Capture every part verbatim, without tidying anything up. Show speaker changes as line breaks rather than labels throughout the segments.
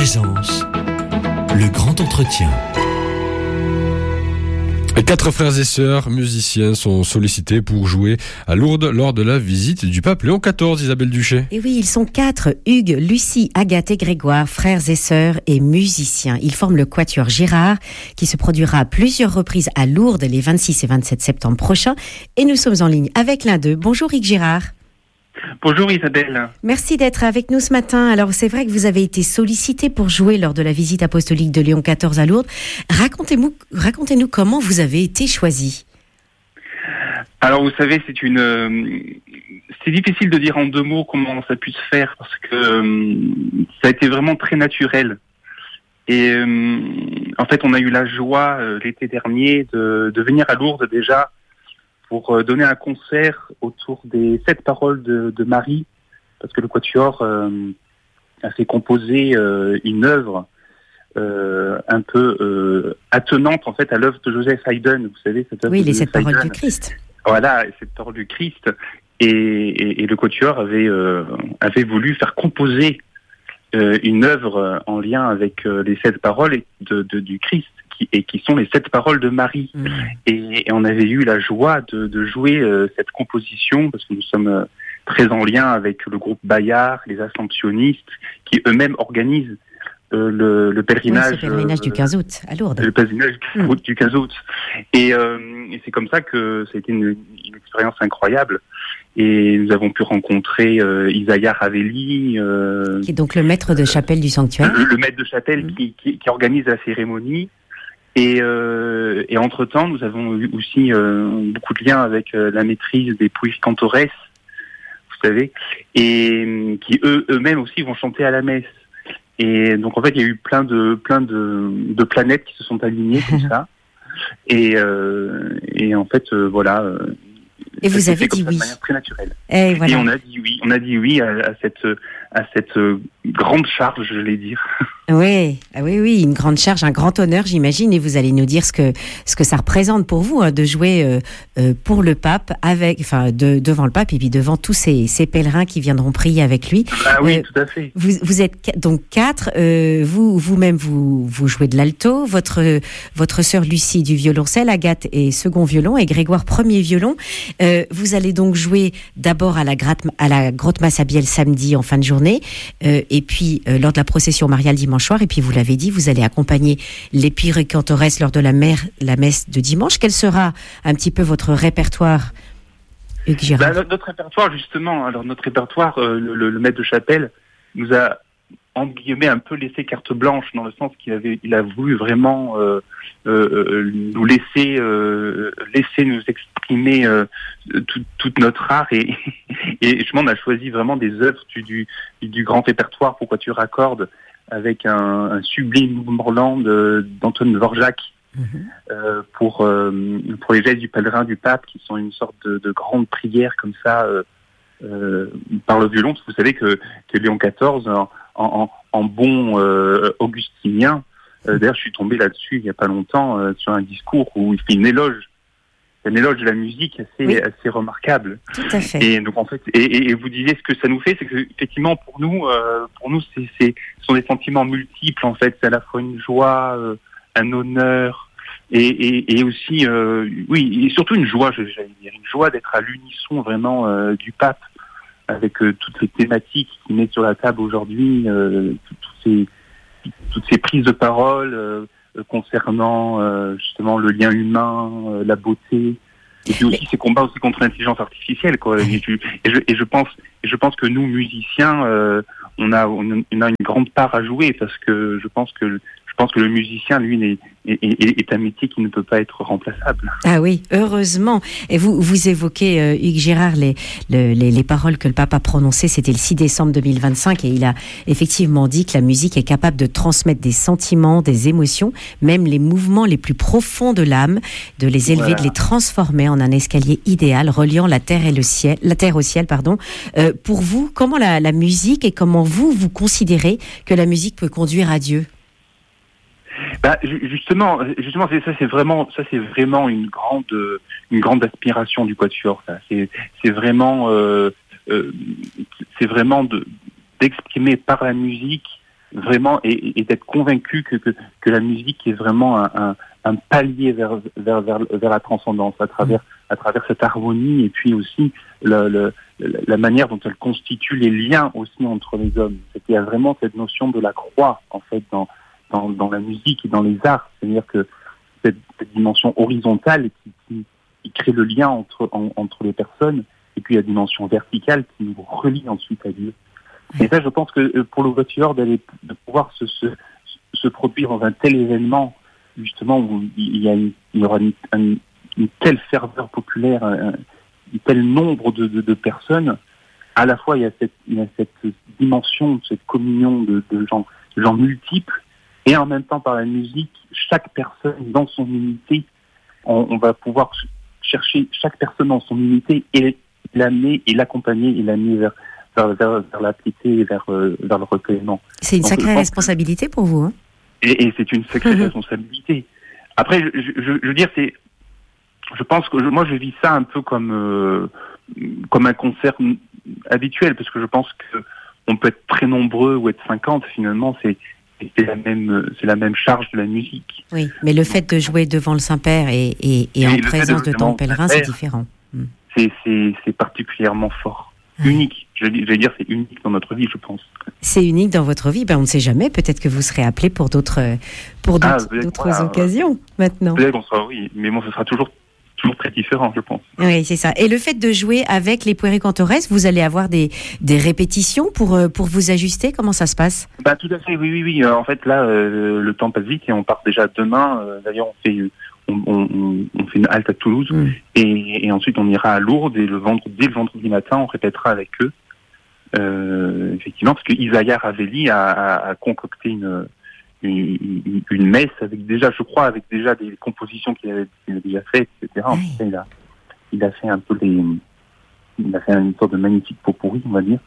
Présence, le grand entretien.
Quatre frères et sœurs musiciens sont sollicités pour jouer à Lourdes lors de la visite du pape Léon quatorze, Isabelle Duché.
Et oui, ils sont quatre, Hugues, Lucie, Agathe et Grégoire, frères et sœurs et musiciens. Ils forment le Quatuor Girard, qui se produira à plusieurs reprises à Lourdes les vingt-six et vingt-sept septembre prochains. Et nous sommes en ligne avec l'un d'eux. Bonjour Hugues Girard.
Bonjour Isabelle.
Merci d'être avec nous ce matin. Alors c'est vrai que vous avez été sollicité pour jouer lors de la visite apostolique de Léon quatorze à Lourdes. Racontez-nous, racontez-nous comment vous avez été choisi.
Alors vous savez, c'est une, euh, c'est difficile de dire en deux mots comment ça puisse se faire parce que euh, ça a été vraiment très naturel. Et euh, en fait, on a eu la joie euh, l'été dernier de, de venir à Lourdes déjà pour donner un concert autour des sept paroles de, de Marie, parce que le Quatuor euh, a fait composer euh, une œuvre euh, un peu euh, attenante en fait à l'œuvre de Joseph Haydn. Vous savez cette œuvre.
Oui,
de
les
Joseph
sept paroles
Haydn.
du Christ.
Voilà, cette parole du Christ. Et, et, et le Quatuor avait euh, avait voulu faire composer euh, une œuvre en lien avec euh, les sept paroles de, de, du Christ. Qui, et qui sont les sept paroles de Marie. Mmh. Et, et on avait eu la joie de, de jouer euh, cette composition, parce que nous sommes euh, très en lien avec le groupe Bayard, les Assomptionnistes, qui eux-mêmes organisent euh, le, le pèlerinage,
oui, le pèlerinage euh, du quinze août à Lourdes.
Le pèlerinage mmh. du quinze août. Et, euh, et c'est comme ça que ça a été une, une expérience incroyable. Et nous avons pu rencontrer euh, Isaiah Ravelli, euh,
qui est donc le maître de chapelle du sanctuaire.
Le, le maître de chapelle mmh. qui, qui, qui organise la cérémonie. Et, euh, et entre-temps, nous avons eu aussi euh, beaucoup de liens avec euh, la maîtrise des Puig Cantores, vous savez, et qui eux, eux-mêmes aussi vont chanter à la messe. Et donc en fait, il y a eu plein de plein de, de planètes qui se sont alignées comme ça. Et, euh, et en fait, euh, voilà. Euh,
et vous avez dit
ça,
oui.
De manière très naturelle.
Et, voilà.
Et on a dit oui. On a dit oui à, à cette à cette grande charge, je vais dire.
Oui, oui, oui, une grande charge, un grand honneur, j'imagine, et vous allez nous dire ce que ce que ça représente pour vous hein, de jouer euh, euh, pour le pape, avec, enfin, de, devant le pape et puis devant tous ces, ces pèlerins qui viendront prier avec lui.
Ah oui,
euh,
tout à fait.
Vous, vous êtes donc quatre. Euh, vous, vous-même, vous, vous jouez de l'alto. Votre votre sœur Lucie du violoncelle, Agathe est second violon et Grégoire premier violon. Euh, vous allez donc jouer d'abord à la gratte, à la grotte Massabielle samedi en fin de journée, euh, et puis euh, lors de la procession mariale dimanche soir, et puis vous l'avez dit, vous allez accompagner les Puig Cantores lors de la, mer, la messe de dimanche. Quel sera un petit peu votre répertoire, Hugues Girard?
Bah, notre répertoire, justement, alors notre répertoire, euh, le, le, le maître de chapelle nous a, entre guillemets, un peu laissé carte blanche, dans le sens qu'il avait, il a voulu vraiment euh, euh, nous laisser, euh, laisser nous exprimer euh, tout, toute notre art, et, et justement, on a choisi vraiment des œuvres du, du, du grand répertoire pour Quatuor à cordes, avec un, un sublime Morland d'Anton Dvorak mmh. euh, pour euh, pour les gestes du pèlerin du pape, qui sont une sorte de, de grande prière comme ça euh, euh, par le violon. Parce que vous savez que, que Léon quatorze, en, en, en bon euh, augustinien, euh, d'ailleurs je suis tombé là-dessus il n'y a pas longtemps euh, sur un discours où il fait une éloge, un éloge de la musique assez oui. assez remarquable.
Tout à fait.
Et donc en fait, et, et vous disiez ce que ça nous fait, c'est que effectivement pour nous, euh, pour nous, c'est, c'est, ce sont des sentiments multiples en fait. C'est à la fois une joie, euh, un honneur, et, et, et aussi, euh, oui, et surtout une joie, j'allais dire, une joie d'être à l'unisson vraiment euh, du pape, avec euh, toutes les thématiques qu'il met sur la table aujourd'hui, euh, toutes ces toutes ces prises de parole. Euh, concernant euh, justement le lien humain, euh, la beauté, et puis aussi ces combats aussi contre l'intelligence artificielle, quoi. Et je, et je, et je pense, et je pense que nous musiciens, euh, on a, on a une grande part à jouer, parce que je pense que je pense que le musicien, lui, est, est, est, est un métier qui ne peut pas être remplaçable.
Ah oui, heureusement. Et vous, vous évoquez, euh, Hugues Girard, les, les, les paroles que le pape a prononcées, c'était le six décembre deux mille vingt-cinq, et il a effectivement dit que la musique est capable de transmettre des sentiments, des émotions, même les mouvements les plus profonds de l'âme, de les élever, voilà. de les transformer en un escalier idéal reliant la terre et le ciel, la terre au ciel, pardon. Euh, pour vous, comment la, la musique, et comment vous, vous considérez que la musique peut conduire à Dieu?
Bah, justement, justement, c'est, ça c'est vraiment, ça c'est vraiment une grande, une grande aspiration du Quatuor. Ça, c'est, c'est vraiment, euh, euh, c'est vraiment de, d'exprimer par la musique vraiment et, et d'être convaincu que, que que la musique est vraiment un, un, un palier vers vers vers vers la transcendance à travers à travers cette harmonie et puis aussi le, le, la manière dont elle constitue les liens aussi entre les hommes. C'est qu'il y a vraiment cette notion de la croix en fait dans dans, dans la musique et dans les arts, c'est-à-dire que cette, cette dimension horizontale qui, qui, qui crée le lien entre en, entre les personnes et puis la dimension verticale qui nous relie ensuite à Dieu. Et ça, je pense que pour le Quatuor, d'aller de pouvoir se, se se produire dans un tel événement justement où il y a une, il y aura une, une, une telle ferveur populaire, un, un tel nombre de, de, de personnes, à la fois il y a cette, il y a cette dimension, cette communion de, de gens, de gens multiples, et en même temps par la musique, chaque personne dans son unité, on, on va pouvoir chercher chaque personne dans son unité et l'amener et l'accompagner et l'amener vers vers, vers, vers la piété et vers, euh, vers le recueillement.
C'est une
Donc,
sacrée responsabilité pour vous, hein.
Et, et c'est une sacrée mmh. responsabilité. Après, je, je, je veux dire, c'est, je pense que je, moi, je vis ça un peu comme euh, comme un concert habituel, parce que je pense que on peut être très nombreux ou être cinquante. Finalement, c'est c'est la même c'est la même charge de la musique.
Oui, mais le fait de jouer devant le Saint-Père et, et, et, et en présence de, de ton pèlerin, c'est différent. Mmh.
C'est c'est c'est particulièrement fort. Unique, je vais dire, c'est unique dans notre vie, je pense.
C'est unique dans votre vie, ben on ne sait jamais, peut-être que vous serez appelé pour d'autres, pour d'autres, ah, d'autres voilà, occasions maintenant.
Peut-être qu'on sera, oui, mais bon, ce sera toujours, toujours très différent, je pense.
Oui, c'est ça. Et le fait de jouer avec les Puéricantores, vous allez avoir des, des répétitions pour, pour vous ajuster, comment ça se passe?
Bah, tout à fait, oui, oui, oui. En fait, là, euh, le temps passe vite et on part déjà demain. Euh, d'ailleurs, on fait... On, on, on fait une halte à Toulouse mmh. et, et ensuite on ira à Lourdes et le vendredi, dès le vendredi matin on répétera avec eux euh, effectivement parce que Isaïa Ravelli a, a, a concocté une, une une messe avec déjà je crois avec déjà des compositions qu'il avait, qu'il avait déjà fait etc. En fait, il a il a fait un peu les il a fait une sorte de magnifique pot pourri on va dire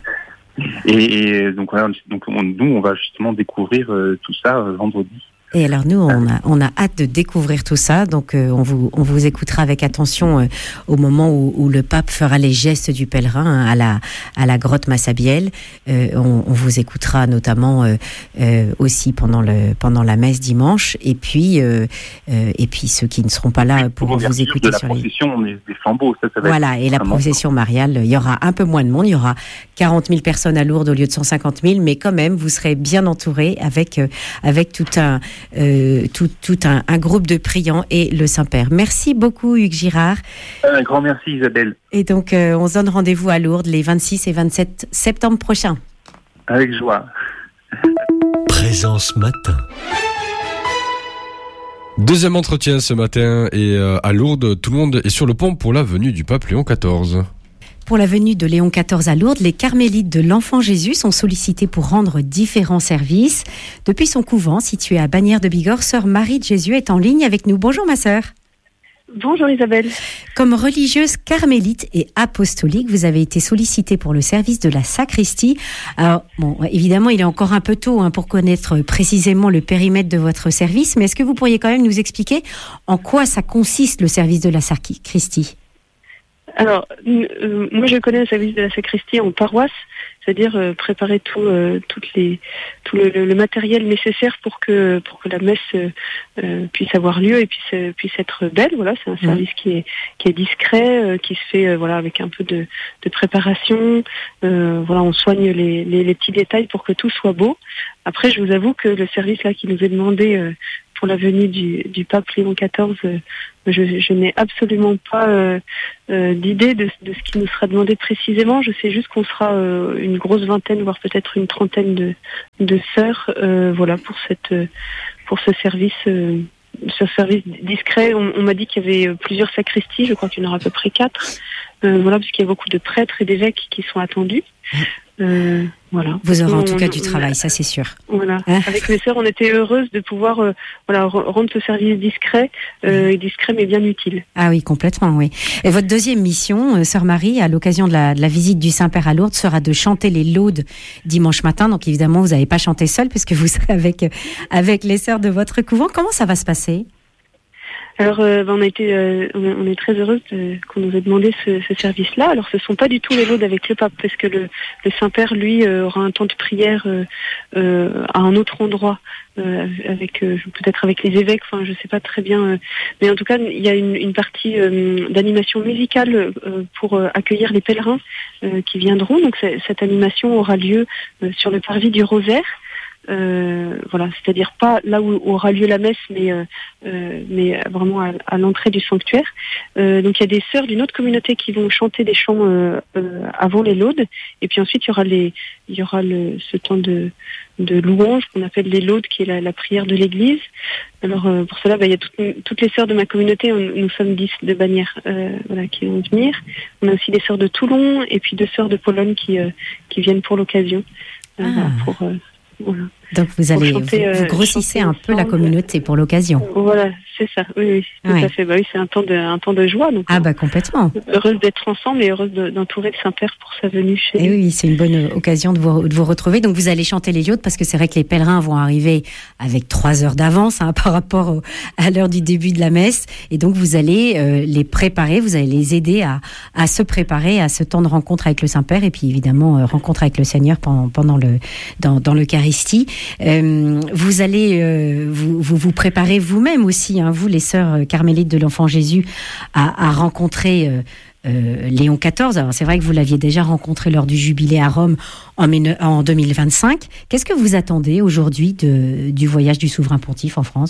et, et donc voilà donc on, nous on va justement découvrir euh, tout ça euh, vendredi.
Et alors nous, on a, on a hâte de découvrir tout ça, donc euh, on, vous, on vous écoutera avec attention euh, au moment où, où le pape fera les gestes du pèlerin hein, à, la, à la grotte Massabielle. Euh, on, on vous écoutera notamment euh, euh, aussi pendant, le, pendant la messe dimanche, et puis, euh, euh, et puis ceux qui ne seront pas là pourront vous écouter
de la
sur
procession,
les...
des flambeaux. Ça, ça va
voilà, et la procession mariale, il y aura un peu moins de monde, il y aura quarante mille personnes à Lourdes au lieu de cent cinquante mille, mais quand même, vous serez bien entourés avec, euh, avec tout un... Euh, tout, tout un, un groupe de priants et le Saint-Père. Merci beaucoup Hugues Girard.
Un grand merci Isabelle.
Et donc euh, on se donne rendez-vous à Lourdes les vingt-six et vingt-sept septembre prochains.
Avec joie.
Présence matin.
Deuxième entretien ce matin et euh, à Lourdes, tout le monde est sur le pont pour la venue du pape Léon quatorze.
Pour la venue de Léon quatorze à Lourdes, les carmélites de l'Enfant Jésus sont sollicités pour rendre différents services. Depuis son couvent, situé à Bagnères de Bigorre, sœur Marie de Jésus est en ligne avec nous. Bonjour ma sœur.
Bonjour Isabelle.
Comme religieuse carmélite et apostolique, vous avez été sollicitée pour le service de la sacristie. Alors, bon, évidemment, il est encore un peu tôt hein, pour connaître précisément le périmètre de votre service, mais est-ce que vous pourriez quand même nous expliquer en quoi ça consiste le service de la sacristie ?
Alors, euh, moi je connais le service de la sacristie en paroisse, c'est-à-dire euh, préparer tout, euh, toutes les, tout le, le, le matériel nécessaire pour que pour que la messe euh, puisse avoir lieu et puisse puisse être belle. Voilà, c'est un service mmh. qui est qui est discret, euh, qui se fait euh, voilà avec un peu de, de préparation. Euh, voilà, on soigne les, les, les petits détails pour que tout soit beau. Après, je vous avoue que le service là qui nous est demandé euh, pour la venue du, du pape Léon quatorze, euh, je, je n'ai absolument pas euh, euh, d'idée de, de ce qui nous sera demandé précisément. Je sais juste qu'on sera euh, une grosse vingtaine, voire peut-être une trentaine de, de sœurs, euh, voilà, pour cette, pour ce service, euh, ce service discret. On, on m'a dit qu'il y avait plusieurs sacristies. Je crois qu'il y en aura à peu près quatre. Euh, voilà, parce qu'il y a beaucoup de prêtres et d'évêques qui sont attendus. Euh, voilà.
Vous aurez en tout
on,
cas du
on,
travail, ça c'est sûr.
Voilà. Hein? Avec mes sœurs, on était heureuses de pouvoir euh, voilà rendre ce service discret, euh, discret mais bien utile.
Ah oui, complètement, oui. Et votre deuxième mission, euh, sœur Marie, à l'occasion de la, de la visite du Saint-Père à Lourdes, sera de chanter les laudes dimanche matin. Donc évidemment, vous n'allez pas chanter seule puisque vous serez avec avec les sœurs de votre couvent. Comment ça va se passer ?
Alors, euh, ben, on a été, euh, on est très heureuse de, qu'on nous ait demandé ce, ce service-là. Alors, ce sont pas du tout les laudes avec le pape, parce que le, le Saint-Père, lui, euh, aura un temps de prière euh, euh, à un autre endroit, euh, avec euh, peut-être avec les évêques. Enfin, je sais pas très bien, euh, mais en tout cas, il y a une, une partie euh, d'animation musicale euh, pour euh, accueillir les pèlerins euh, qui viendront. Donc, cette animation aura lieu euh, sur le parvis du Rosaire. Euh, voilà, c'est-à-dire pas là où aura lieu la messe, mais euh, euh, mais vraiment à, à l'entrée du sanctuaire. Euh, donc il y a des sœurs d'une autre communauté qui vont chanter des chants euh, euh, avant les laudes, et puis ensuite il y aura les il y aura le ce temps de de louange qu'on appelle les laudes, qui est la, la prière de l'Église. Alors euh, pour cela, bah, il y a toutes, toutes les sœurs de ma communauté. On, nous sommes dix de Bagnères, euh, voilà, qui vont venir. On a aussi des sœurs de Toulon et puis deux sœurs de Pologne qui euh, qui viennent pour l'occasion. Euh,
ah.
voilà, pour euh, Voilà.
Donc vous allez
chanter,
vous, vous grossissez un peu la communauté pour l'occasion.
Voilà, c'est ça. Oui, oui, tout
ouais.
à fait. Bah oui, c'est un temps de un temps de joie. Donc,
ah bah complètement.
Heureuse d'être ensemble et heureuse de, d'entourer le Saint-Père pour sa venue chez nous.
Et oui, c'est une bonne occasion de vous, de vous retrouver. Donc vous allez chanter les laudes, parce que c'est vrai que les pèlerins vont arriver avec trois heures d'avance hein, par rapport au, à l'heure du début de la messe, et donc vous allez euh, les préparer, vous allez les aider à, à se préparer à ce temps de rencontre avec le Saint-Père, et puis évidemment euh, rencontre avec le Seigneur pendant, pendant le dans, dans l'Eucharistie. Euh, vous allez euh, vous, vous vous préparer vous-même aussi, hein, vous les sœurs carmélites de l'Enfant Jésus, à, à rencontrer euh, euh, Léon quatorze. Alors c'est vrai que vous l'aviez déjà rencontré lors du jubilé à Rome en, en deux mille vingt-cinq. Qu'est-ce que vous attendez aujourd'hui de, du voyage du souverain pontife en France ?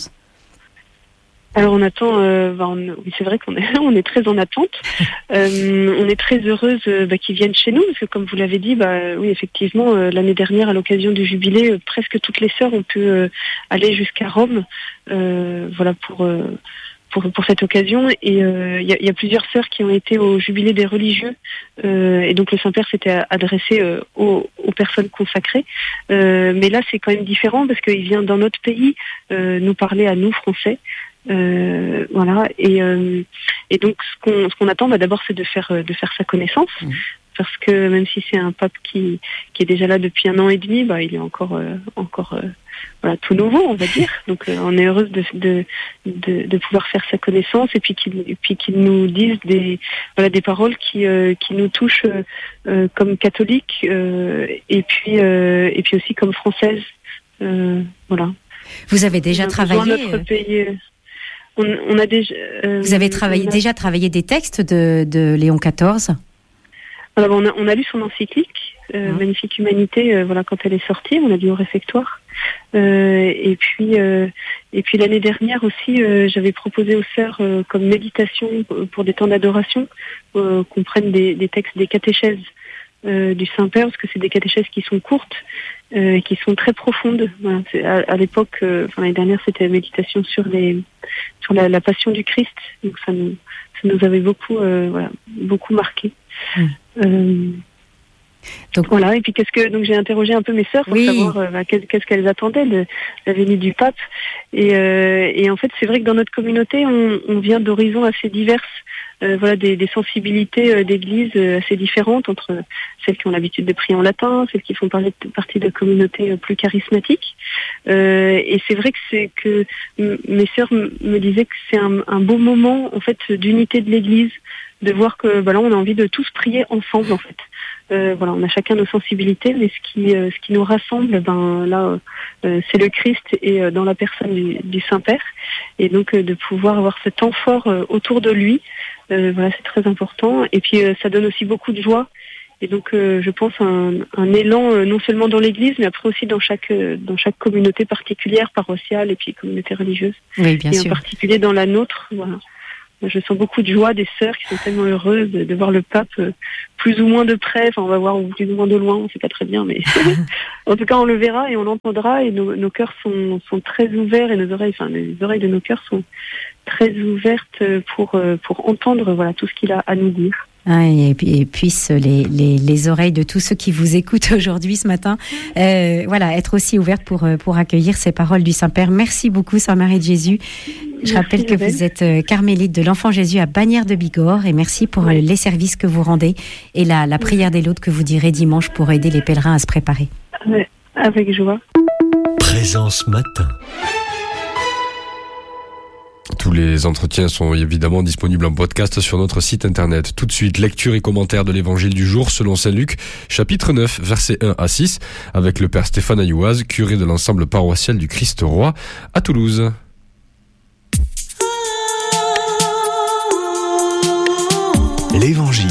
Alors on attend, euh, bah on, oui c'est vrai qu'on est, on est très en attente. Euh, on est très heureuse euh, bah, qu'ils viennent chez nous, parce que comme vous l'avez dit, bah oui effectivement euh, l'année dernière à l'occasion du jubilé, euh, presque toutes les sœurs ont pu euh, aller jusqu'à Rome, euh, voilà pour euh, pour pour cette occasion. Et il euh, y, a, y a plusieurs sœurs qui ont été au jubilé des religieux, euh, et donc le Saint-Père s'était adressé euh, aux, aux personnes consacrées. Euh, mais là c'est quand même différent, parce qu'il vient dans notre pays euh, nous parler à nous Français. Euh, voilà, et euh, et donc ce qu'on ce qu'on attend, bah, d'abord c'est de faire de faire sa connaissance, mmh. parce que même si c'est un pape qui qui est déjà là depuis un an et demi, bah il est encore euh, encore euh, voilà tout nouveau, on va dire. Donc euh, on est heureuse de, de de de pouvoir faire sa connaissance, et puis qu'il et puis qu'il nous dise des voilà des paroles qui euh, qui nous touchent euh, comme catholiques, euh, et puis euh, et puis aussi comme françaises, euh, voilà.
Vous avez déjà travaillé
dans notre pays. On, on a déjà. Euh,
Vous avez travaillé, a... déjà travaillé des textes de, de Léon quatorze ?
Alors, on, a, on a lu son encyclique, euh, mmh. Magnifique Humanité, euh, voilà, quand elle est sortie, on l'a lu au réfectoire. Euh, et puis, euh, et puis l'année dernière aussi, euh, j'avais proposé aux sœurs euh, comme méditation pour des temps d'adoration, euh, qu'on prenne des, des textes des catéchèses euh, du Saint-Père, parce que c'est des catéchèses qui sont courtes, euh, qui sont très profondes. Voilà, c'est à, à l'époque, euh, enfin l'année dernière, c'était la méditation sur les, sur la, la Passion du Christ. Donc ça nous, ça nous avait beaucoup, euh, voilà, beaucoup marqué. Mmh. Euh, donc voilà. Et puis qu'est-ce que, donc j'ai interrogé un peu mes sœurs pour oui. savoir euh, bah, qu'est-ce, qu'est-ce qu'elles attendaient de la venue du pape. Et, euh, et en fait, c'est vrai que dans notre communauté, on, on vient d'horizons assez diverses. Euh, voilà, des, des sensibilités euh, d'église euh, assez différentes, entre celles qui ont l'habitude de prier en latin, celles qui font parler de, partie de communautés euh, plus charismatiques. Euh, et c'est vrai que c'est que m- mes sœurs m- me disaient que c'est un, un beau moment en fait d'unité de l'église, de voir que bah là on a envie de tous prier ensemble en fait. Euh, voilà, on a chacun nos sensibilités, mais ce qui euh, ce qui nous rassemble, ben là, euh, c'est le Christ et euh, dans la personne du, du Saint-Père, et donc euh, de pouvoir avoir ce temps fort euh, autour de lui, euh, voilà, c'est très important. Et puis euh, ça donne aussi beaucoup de joie, et donc euh, je pense un, un élan euh, non seulement dans l'Église, mais après aussi dans chaque euh, dans chaque communauté particulière, paroissiale et puis communauté religieuse.
Oui, bien
et
sûr.
En particulier dans la nôtre, voilà. Je sens beaucoup de joie des sœurs qui sont tellement heureuses de, de voir le pape euh, plus ou moins de près. Enfin, on va voir plus ou moins de loin, on sait pas très bien, mais en tout cas, on le verra et on l'entendra. Et nos, nos cœurs sont, sont très ouverts, et nos oreilles, enfin, les oreilles de nos cœurs sont très ouvertes pour pour entendre voilà tout ce qu'il a à nous dire.
Ah, et, et puissent les, les, les oreilles de tous ceux qui vous écoutent aujourd'hui, ce matin, euh, voilà, être aussi ouvertes pour, pour accueillir ces paroles du Saint-Père. Merci beaucoup, Sainte Marie de Jésus. Je merci, rappelle que Isabelle. Vous êtes carmélite de l'Enfant Jésus à Bagnères de Bigorre, et merci pour oui. les services que vous rendez et la, la prière des laudes que vous direz dimanche pour aider les pèlerins à se préparer.
Ouais, avec joie.
Présence matin.
Tous les entretiens sont évidemment disponibles en podcast sur notre site internet. Tout de suite, lecture et commentaire de l'évangile du jour selon saint Luc, chapitre neuf, versets un à six, avec le père Stéphane Ayouaz, curé de l'ensemble paroissial du Christ-Roi à Toulouse.
L'Évangile.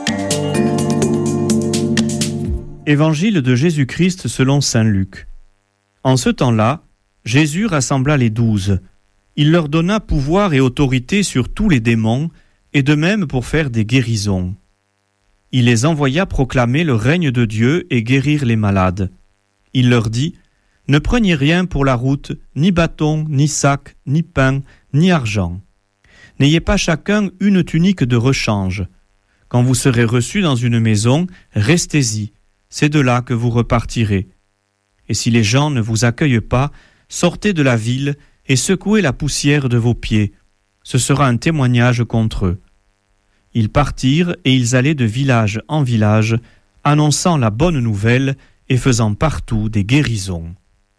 Évangile de Jésus-Christ selon saint Luc. En ce temps-là, Jésus rassembla les douze. Il leur donna pouvoir et autorité sur tous les démons, et de même pour faire des guérisons. Il les envoya proclamer le règne de Dieu et guérir les malades. Il leur dit, « Ne prenez rien pour la route, ni bâton, ni sac, ni pain, ni argent. N'ayez pas chacun une tunique de rechange. Quand vous serez reçus dans une maison, restez-y. C'est de là que vous repartirez. Et si les gens ne vous accueillent pas, sortez de la ville et secouez la poussière de vos pieds. Ce sera un témoignage contre eux. » Ils partirent et ils allaient de village en village, annonçant la bonne nouvelle et faisant partout des guérisons.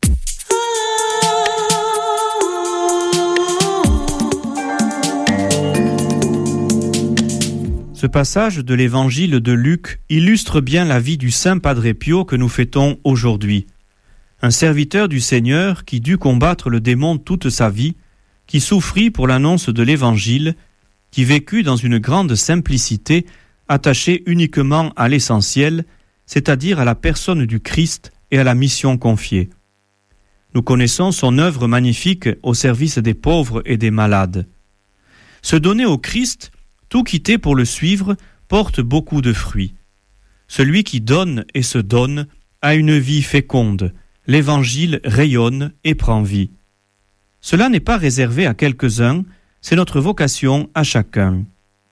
Ce passage de l'évangile de Luc illustre bien la vie du saint Padre Pio que nous fêtons aujourd'hui. Un serviteur du Seigneur qui dut combattre le démon toute sa vie, qui souffrit pour l'annonce de l'évangile, qui vécut dans une grande simplicité, attaché uniquement à l'essentiel, c'est-à-dire à la personne du Christ et à la mission confiée. Nous connaissons son œuvre magnifique au service des pauvres et des malades. Se donner au Christ, tout quitter pour le suivre, porte beaucoup de fruits. Celui qui donne et se donne a une vie féconde. L'Évangile rayonne et prend vie. Cela n'est pas réservé à quelques-uns, c'est notre vocation à chacun.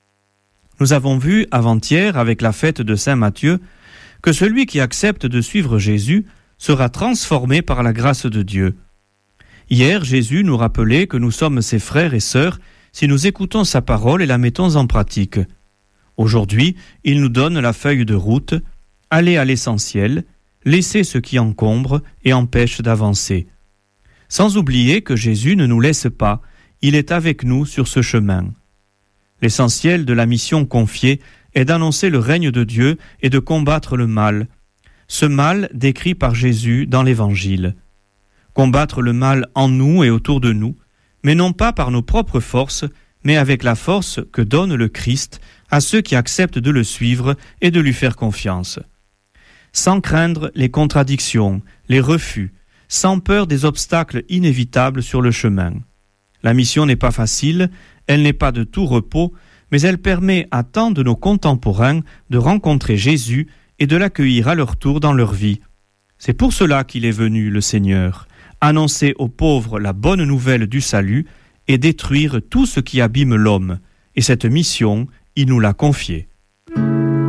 Nous avons vu avant-hier, avec la fête de Saint Matthieu, que celui qui accepte de suivre Jésus sera transformé par la grâce de Dieu. Hier, Jésus nous rappelait que nous sommes ses frères et sœurs si nous écoutons sa parole et la mettons en pratique. Aujourd'hui, il nous donne la feuille de route, aller à l'essentiel, laisser ce qui encombre et empêche d'avancer. Sans oublier que Jésus ne nous laisse pas, il est avec nous sur ce chemin. L'essentiel de la mission confiée est d'annoncer le règne de Dieu et de combattre le mal. Ce mal décrit par Jésus dans l'Évangile. Combattre le mal en nous et autour de nous, mais non pas par nos propres forces, mais avec la force que donne le Christ à ceux qui acceptent de le suivre et de lui faire confiance. Sans craindre les contradictions, les refus, sans peur des obstacles inévitables sur le chemin. La mission n'est pas facile, elle n'est pas de tout repos, mais elle permet à tant de nos contemporains de rencontrer Jésus et de l'accueillir à leur tour dans leur vie. C'est pour cela qu'il est venu, le Seigneur, annoncer aux pauvres la bonne nouvelle du salut et détruire tout ce qui abîme l'homme. Et cette mission, il nous l'a confiée.